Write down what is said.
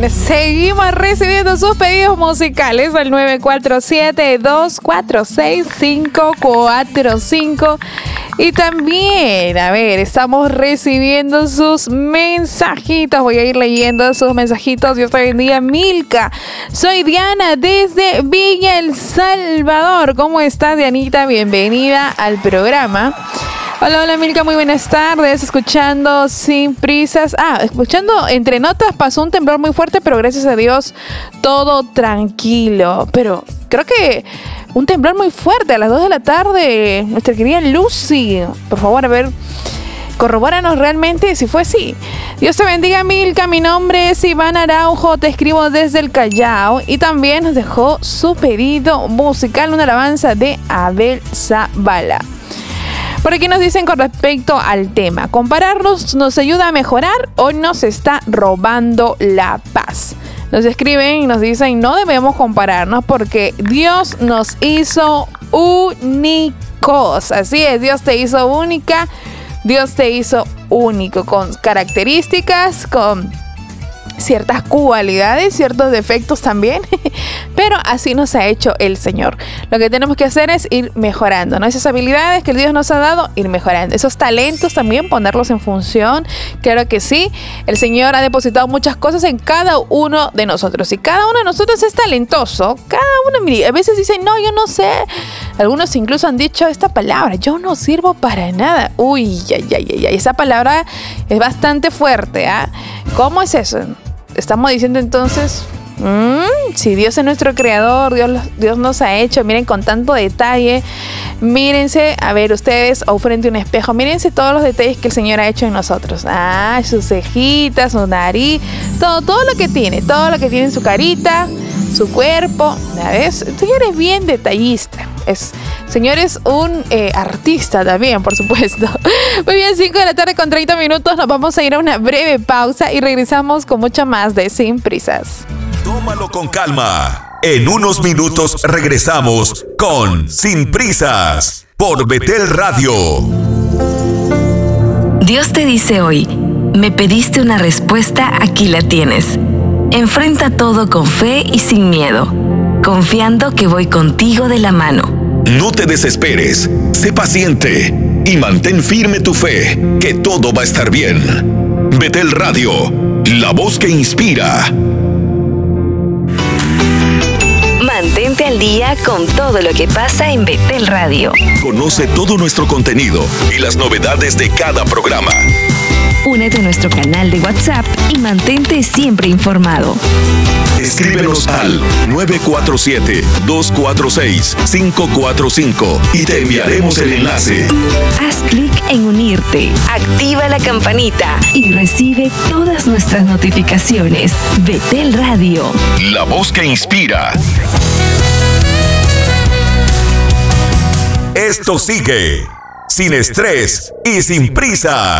bien, seguimos recibiendo sus pedidos musicales al 947-246-545. Y también, a ver, estamos recibiendo sus mensajitos. Voy a ir leyendo sus mensajitos. Dios te bendiga, Milka. Soy Diana desde Villa El Salvador. ¿Cómo estás, Dianita? Bienvenida al programa. Hola, hola Milka, muy buenas tardes. Escuchando Sin Prisas. Escuchando entre notas, pasó un temblor muy fuerte, pero gracias a Dios todo tranquilo. Pero creo que un temblor muy fuerte a las 2 de la tarde. Nuestra querida Lucy, por favor, a ver, corrobóranos realmente si fue así. Dios te bendiga, Milka. Mi nombre es Iván Araujo. Te escribo desde el Callao. Y también nos dejó su pedido musical, una alabanza de Abel Zavala. Por aquí nos dicen con respecto al tema: ¿compararnos nos ayuda a mejorar o nos está robando la paz? Nos escriben y nos dicen: no debemos compararnos porque Dios nos hizo únicos. Así es, Dios te hizo única, Dios te hizo único, con características, con ciertas cualidades, ciertos defectos también, pero así nos ha hecho el Señor. Lo que tenemos que hacer es ir mejorando, ¿no? Esas habilidades que Dios nos ha dado, ir mejorando. Esos talentos también, ponerlos en función. Claro que sí, el Señor ha depositado muchas cosas en cada uno de nosotros y cada uno de nosotros es talentoso. Cada uno, mire, a veces dicen: no, yo no sé. Algunos incluso han dicho esta palabra: yo no sirvo para nada. Uy, esa palabra es bastante fuerte, ¿ah? ¿Cómo es eso? Estamos diciendo entonces, si Dios es nuestro creador, Dios nos ha hecho, miren, con tanto detalle. Mírense, a ver, ustedes, o frente a un espejo, mírense todos los detalles que el Señor ha hecho en nosotros. Sus cejitas, su nariz, todo lo que tiene en su carita, su cuerpo. ¿Ves? El Señor es bien detallista. El Señor es un artista también, por supuesto. Muy bien, 5 de la tarde con 30 minutos. Nos vamos a ir a una breve pausa y regresamos con mucho más de Sin Prisas. Tómalo con calma. En unos minutos regresamos con Sin Prisas por Betel Radio. Dios te dice hoy: me pediste una respuesta, aquí la tienes. Enfrenta todo con fe y sin miedo, confiando que voy contigo de la mano. No te desesperes, sé paciente y mantén firme tu fe, que todo va a estar bien. Betel Radio, la voz que inspira. Mantente al día con todo lo que pasa en Betel Radio. Conoce todo nuestro contenido y las novedades de cada programa. Únete a nuestro canal de WhatsApp y mantente siempre informado. Escríbenos al 947-246-545 y te enviaremos el enlace. Haz clic en unirte, activa la campanita y recibe todas nuestras notificaciones. Betel Radio, la voz que inspira. Esto sigue sin estrés y sin prisas.